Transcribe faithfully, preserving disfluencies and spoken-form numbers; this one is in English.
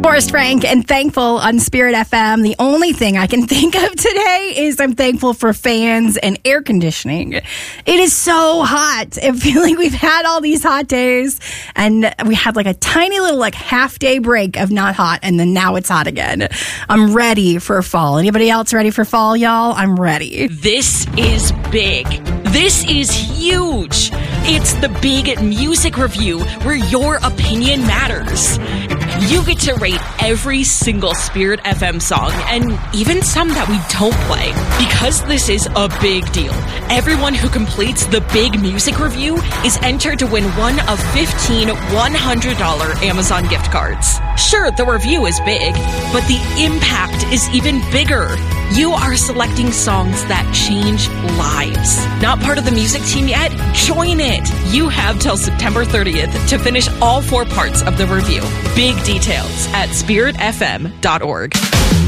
Forrest Frank and Thankful on Spirit F M. The only thing I can think of today is I'm thankful for fans and air conditioning. It is so hot. I feel like we've had all these hot days and we had like a tiny little like half day break of not hot and then now it's hot again. I'm ready for fall. Anybody else ready for fall, y'all? I'm ready. This is big. This is huge. It's the Big Music Review where your opinion matters. You get to rate every single Spirit F M song and even some that we don't play. Because this is a big deal, everyone who completes the Big Music Review is entered to win one of fifteen one hundred dollars Amazon gift cards. Sure, the review is big, but the impact is even bigger. You are selecting songs that change lives. Not part of the music team yet? Join it. You have till September thirtieth to finish all four parts of the review. Big details at spirit f m dot org.